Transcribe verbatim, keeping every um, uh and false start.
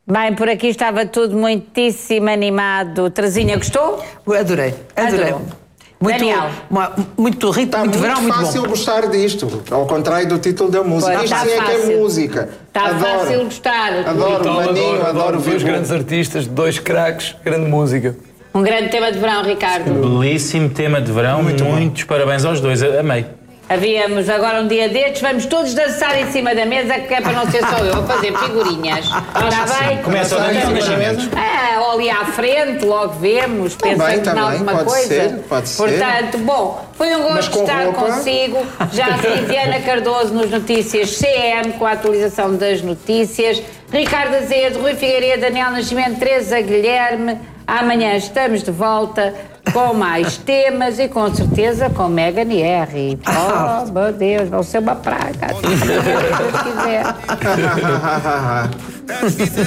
Bem, por aqui estava tudo muitíssimo animado. Terezinha, gostou? Adorei, adorei. Adorou. Muito, Daniel. uma- muito ritmo, Está muito muito verão, muito fácil bom. gostar disto, ao contrário do título da música. Pois, Isto está sim é que é fácil. música. Está Adoro. fácil gostar. Adoro o Maninho, adoro dois ver grandes artistas, dois craques, grande música. Um grande tema de verão, Ricardo. Belíssimo tema de verão, Muito bom. muitos parabéns aos dois, amei. Havíamos agora um dia destes, vamos todos dançar em cima da mesa, que é para não ser só eu a fazer figurinhas. Está bem? Começa o Daniel Nascimento. É, ou ali à frente, logo vemos, pensando bem, tá em bem, alguma pode coisa. ser, pode ser. Portanto, bom, foi um Mas gosto com estar roupa? consigo. Já a seguir, Diana Cardoso nos Notícias C M, com a atualização das notícias. Ricardo Azevedo, Rui Figueiredo, Daniel Nascimento, Teresa Guilherme. Amanhã estamos de volta com mais temas e com certeza com Megan e Harry. Oh, meu Deus, vão ser uma praga. Se Deus quiser.